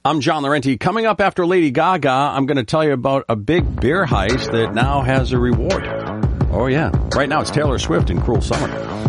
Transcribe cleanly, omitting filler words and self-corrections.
I'm John Laurenti. Coming up after Lady Gaga, I'm going to tell you about a big beer heist that now has a reward. Oh, yeah. Right now, it's Taylor Swift in Cruel Summer.